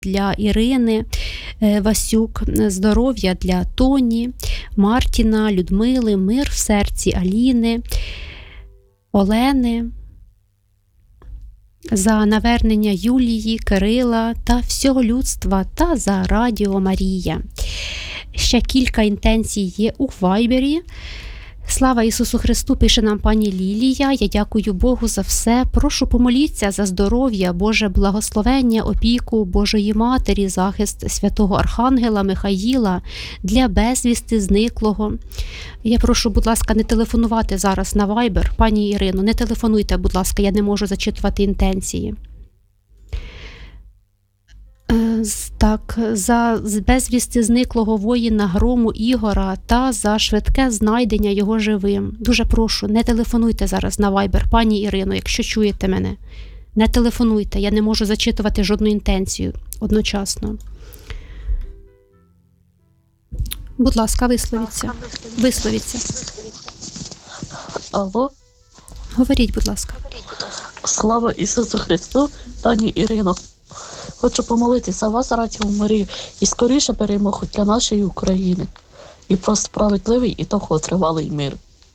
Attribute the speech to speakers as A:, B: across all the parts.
A: для Ірини Васюк, здоров'я для Тоні, Мартіна, Людмили, мир в серці Аліни, Олени, за навернення Юлії, Кирила та всього людства та за Радіо Марія. Ще кілька інтенцій є у Вайбері. Слава Ісусу Христу, пише нам пані Лілія. Я дякую Богу за все. Прошу помоліться за здоров'я, Боже благословення, опіку Божої Матері, захист святого Архангела Михаїла для безвісти зниклого. Я прошу, будь ласка, не телефонувати зараз на Вайбер. Пані Ірино, не телефонуйте, будь ласка, я не можу зачитувати інтенції. Так, за безвісти зниклого воїна Грому Ігора та за швидке знайдення його живим. Дуже прошу, не телефонуйте зараз на Viber, пані Ірино, якщо чуєте мене. Не телефонуйте, я не можу зачитувати жодну інтенцію одночасно. Будь ласка, висловіться.
B: Алло.
A: Говоріть, будь ласка.
B: Слава Ісусу Христу, пані Ірино. Хочу помолитися вас, Радіо Марію, і скоріше перемогу для нашої України. І про справедливий і довготривалий мир.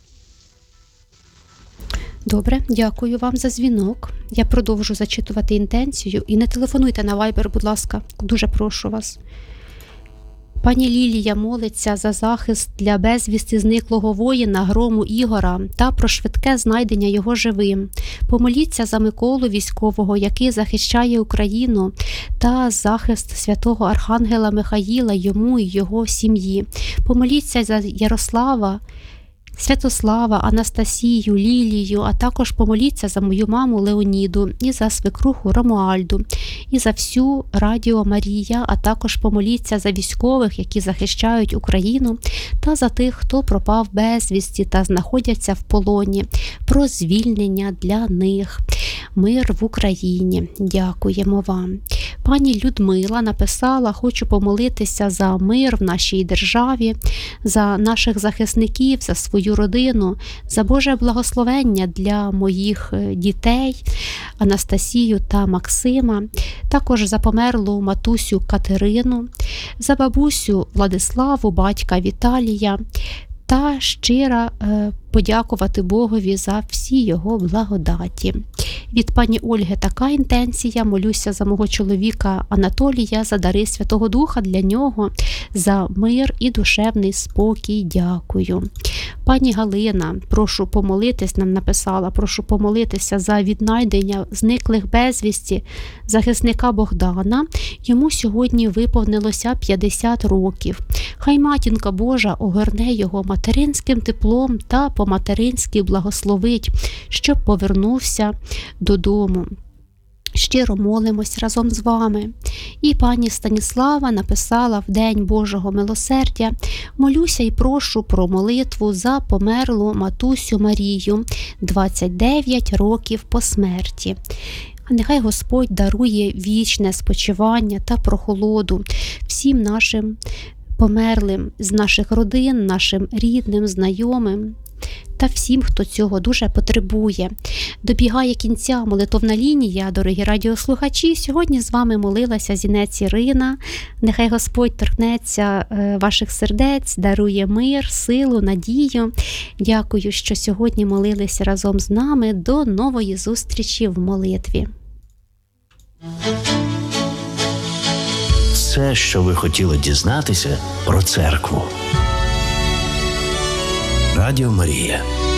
A: Добре, дякую вам за дзвінок. Я продовжу зачитувати інтенцію. І не телефонуйте на Viber, будь ласка. Дуже прошу вас. Пані Лілія молиться за захист для безвісти зниклого воїна Грому Ігора та про швидке знайдення його живим. Помоліться за Миколу військового, який захищає Україну, та захист святого Архангела Михаїла йому і його сім'ї. Помоліться за Ярослава, Святослава, Анастасію, Лілію, а також помоліться за мою маму Леоніду і за свекруху Ромуальду, і за всю Радіо Марія, а також помоліться за військових, які захищають Україну, та за тих, хто пропав безвісті та знаходяться в полоні, про звільнення для них. Мир в Україні. Дякуємо вам. Пані Людмила написала: хочу помолитися за мир в нашій державі, за наших захисників, за свою родину, за Боже благословення для моїх дітей Анастасію та Максима, також за померлу матусю Катерину, за бабусю Владиславу, батька Віталія, та щиро подякувати Богові за всі його благодаті. Від пані Ольги така інтенція: молюся за мого чоловіка Анатолія, за дари Святого Духа для нього, за мир і душевний спокій. Дякую. Пані Галина, прошу помолитись, нам написала, прошу помолитися за віднайдення зниклих безвісті захисника Богдана. Йому сьогодні виповнилося 50 років. Хай Матінка Божа огорне його материнським теплом та по-материнськи благословить, щоб повернувся додому. Щиро молимось разом з вами. І пані Станіслава написала: в День Божого милосердя молюся і прошу про молитву за померлу матусю Марію, 29 років по смерті. А нехай Господь дарує вічне спочивання та прохолоду всім нашим померлим з наших родин, нашим рідним, знайомим та всім, хто цього дуже потребує. Добігає кінця молитовна лінія, дорогі радіослухачі. Сьогодні з вами молилася Зінець Ірина. Нехай Господь торкнеться ваших сердець, дарує мир, силу, надію. Дякую, що сьогодні молилися разом з нами. До нової зустрічі в молитві.
C: Все, що ви хотіли дізнатися про церкву. Радіо Марія.